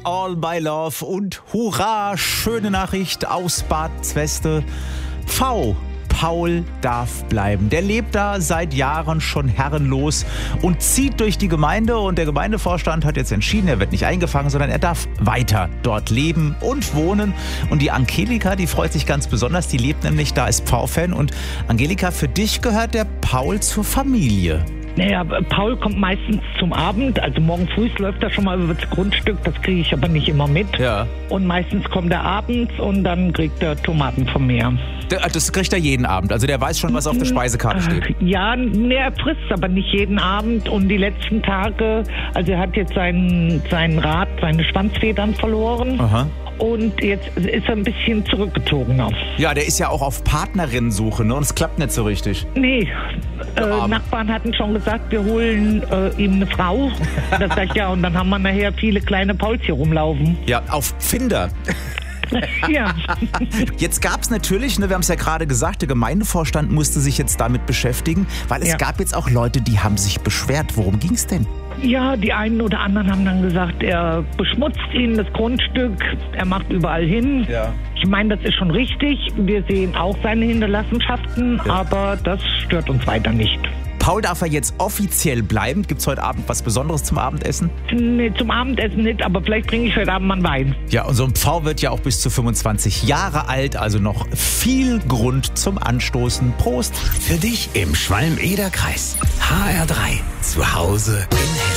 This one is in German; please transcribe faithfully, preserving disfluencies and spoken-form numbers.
All My Love und hurra, schöne Nachricht aus Bad Zweste. V. Paul darf bleiben. Der lebt da seit Jahren schon herrenlos und zieht durch die Gemeinde. Und der Gemeindevorstand hat jetzt entschieden, er wird nicht eingefangen, sondern er darf weiter dort leben und wohnen. Und die Angelika, die freut sich ganz besonders. Die lebt nämlich da, ist V-Fan. Und Angelika, für dich gehört der Paul zur Familie. Naja, Paul kommt meistens zum Abend, also morgen früh läuft er schon mal über das Grundstück, das kriege ich aber nicht immer mit. Ja. Und meistens kommt er abends und dann kriegt er Tomaten von mir. Das kriegt er jeden Abend, also der weiß schon, was auf der Speisekarte steht. Ja, nee, er frisst aber nicht jeden Abend und die letzten Tage, also er hat jetzt seinen, seinen Rad, seine Schwanzfedern verloren. Aha. Und jetzt ist er ein bisschen zurückgezogener. Ja, der ist ja auch auf Partnerinnensuche, ne? Und es klappt nicht so richtig. Nee, äh, Nachbarn hatten schon gesagt, wir holen äh, ihm eine Frau. Das sag ich ja, und dann haben wir nachher viele kleine Pauls hier rumlaufen. Ja, auf Finder. Ja. Jetzt gab es natürlich, ne, wir haben es ja gerade gesagt, der Gemeindevorstand musste sich jetzt damit beschäftigen, weil es Ja. gab jetzt auch Leute, die haben sich beschwert. Worum ging es denn? Ja, die einen oder anderen haben dann gesagt, er beschmutzt ihnen das Grundstück, er macht überall hin. Ja. Ich meine, das ist schon richtig. Wir sehen auch seine Hinterlassenschaften, Ja. aber das stört uns weiter nicht. Paul darf er jetzt offiziell bleiben. Gibt es heute Abend was Besonderes zum Abendessen? Nee, zum Abendessen nicht, aber vielleicht trinke ich heute Abend mal einen Wein. Ja, und so ein Pfau wird ja auch bis zu fünfundzwanzig Jahre alt, also noch viel Grund zum Anstoßen. Prost! Für dich im Schwalm-Eder-Kreis. H R drei. Zu Hause in Hessen.